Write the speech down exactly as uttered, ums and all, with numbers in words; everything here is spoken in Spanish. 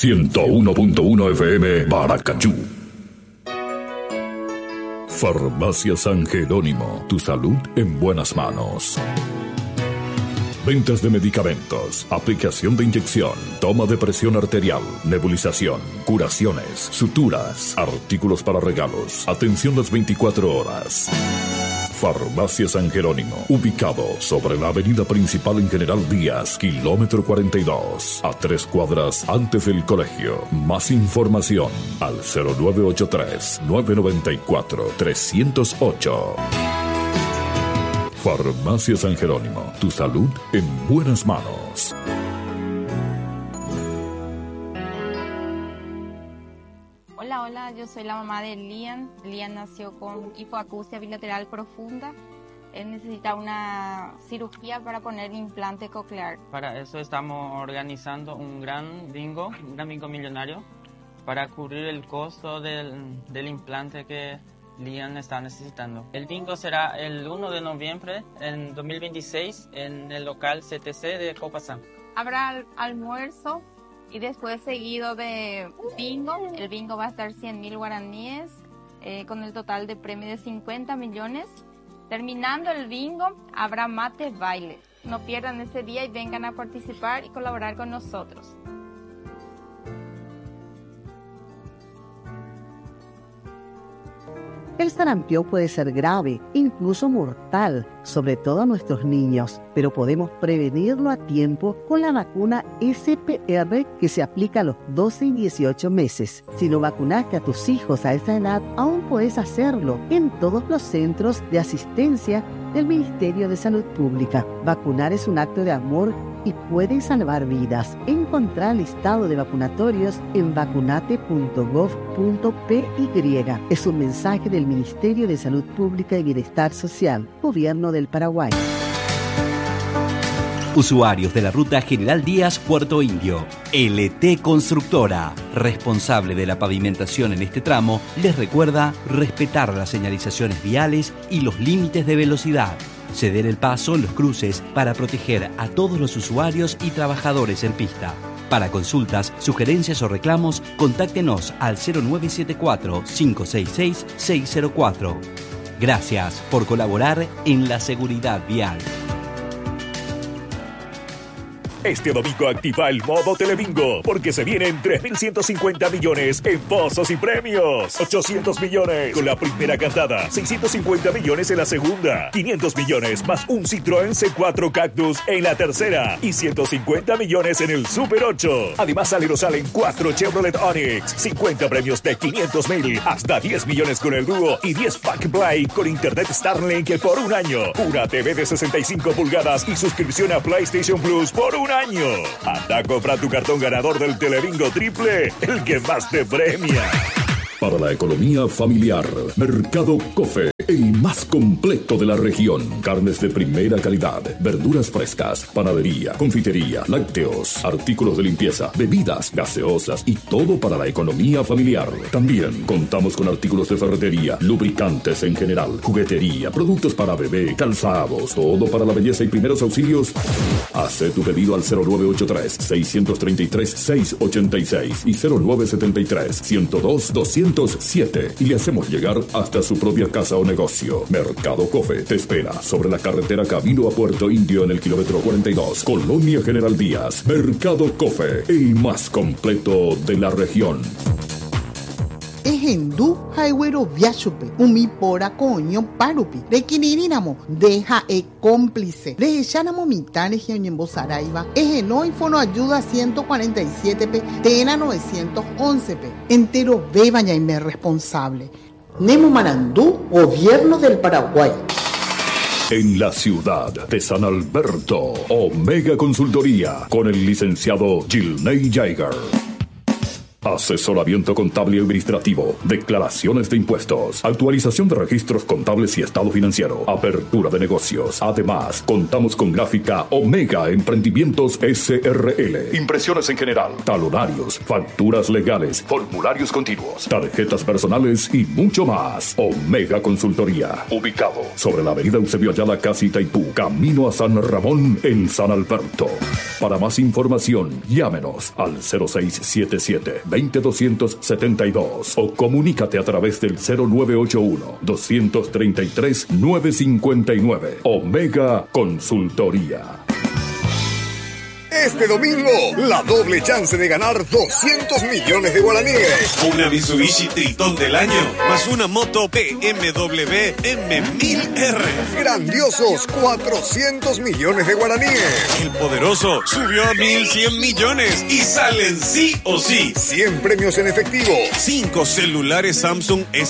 ciento uno punto uno F M Paracachú. Farmacia San Jerónimo, tu salud en buenas manos. Ventas de medicamentos, aplicación de inyección, toma de presión arterial, nebulización, curaciones, suturas, artículos para regalos, atención las veinticuatro horas. Farmacia San Jerónimo, ubicado sobre la avenida principal en General Díaz, kilómetro cuarenta y dos, a tres cuadras antes del colegio. Más información al cero nueve ocho tres, nueve nueve cuatro, tres cero ocho. Farmacia San Jerónimo, tu salud en buenas manos. Hola, hola, yo soy la mamá de Lian. Lian nació con hipoacusia bilateral profunda. Él necesita una cirugía para poner implante coclear. Para eso estamos organizando un gran bingo, un gran bingo millonario, para cubrir el costo del, del implante que Lian está necesitando. El bingo será el uno de noviembre en dos mil veintiséis en el local C T C de Copasán. Habrá al- almuerzo y después seguido de bingo. El bingo va a estar cien mil guaraníes eh, con el total de premio de cincuenta millones. Terminando el bingo habrá mate baile. No pierdan ese día y vengan a participar y colaborar con nosotros. El sarampión puede ser grave, incluso mortal, sobre todo a nuestros niños, pero podemos prevenirlo a tiempo con la vacuna S P R que se aplica a los doce y dieciocho meses. Si no vacunaste a tus hijos a esa edad, aún puedes hacerlo en todos los centros de asistencia del Ministerio de Salud Pública. Vacunar es un acto de amor y puede salvar vidas. Encontrar el listado de vacunatorios en vacunate punto gov punto p y. Es un mensaje del Ministerio de Salud Pública y Bienestar Social, Gobierno del Paraguay. Usuarios de la ruta General Díaz Puerto Indio, L T Constructora, responsable de la pavimentación en este tramo, les recuerda respetar las señalizaciones viales y los límites de velocidad. Ceder el paso en los cruces para proteger a todos los usuarios y trabajadores en pista. Para consultas, sugerencias o reclamos, contáctenos al cero nueve siete cuatro, cinco seis seis, seis cero cuatro. Gracias por colaborar en la seguridad vial. Este domingo activa el modo Telebingo, porque se vienen tres mil ciento cincuenta millones en pozos y premios. ochocientos millones con la primera cantada, seiscientos cincuenta millones en la segunda, quinientos millones más un Citroën C cuatro Cactus en la tercera y ciento cincuenta millones en el Super ocho. Además salen o salen cuatro Chevrolet Onix, cincuenta premios de quinientos mil, hasta diez millones con el dúo y diez Pack Play con Internet Starlink por un año. Una T V de sesenta y cinco pulgadas y suscripción a PlayStation Plus por un año. Anda, compra tu cartón ganador del Telebingo Triple, el que más te premia. Para la economía familiar, Mercado Cofe, el más completo de la región. Carnes de primera calidad, verduras frescas, panadería, confitería, lácteos, artículos de limpieza, bebidas, gaseosas y todo para la economía familiar. También contamos con artículos de ferretería, lubricantes en general, juguetería, productos para bebé, calzados, todo para la belleza y primeros auxilios. Haz tu pedido al cero nueve ocho tres, seis tres tres, seis ocho seis y cero nueve siete tres, ciento dos, doscientos siete y le hacemos llegar hasta su propia casa o negocio. Mercado Cofe te espera sobre la carretera camino a Puerto Indio en el kilómetro cuarenta y dos, Colonia General Díaz. Mercado Cofe, el más completo de la región. Ejendu Highway Viachupe, Umi Pora Coño Parupi, Requininamo, deja e cómplice, Rejánamo Mitanes y Oñembo Saraiva, Ejenoi Fono Ayuda ciento cuarenta y siete P, Tena novecientos once P, entero Bebaña y me responsable. Nemo Marandú, Gobierno del Paraguay. En la ciudad de San Alberto, Omega Consultoría, con el licenciado Gilney Jaeger. Asesoramiento contable y administrativo, declaraciones de impuestos, actualización de registros contables y estado financiero, apertura de negocios. Además, contamos con gráfica Omega Emprendimientos S R L, impresiones en general, talonarios, facturas legales, formularios continuos, tarjetas personales y mucho más. Omega Consultoría, ubicado sobre la avenida Eusebio Ayala, casi Itaipú, camino a San Ramón en San Alberto. Para más información, llámenos al cero seis siete siete, veinte, doscientos setenta y dos o comunícate a través del cero nueve ocho uno, doscientos treinta y tres, novecientos cincuenta y nueve. Omega Consultoría. Este domingo, la doble chance de ganar doscientos millones de guaraníes. Una Mitsubishi Tritón del año, más una moto B M W M mil R. Grandiosos cuatrocientos millones de guaraníes. El poderoso subió a mil cien millones y salen sí o sí. cien premios en efectivo. cinco celulares Samsung S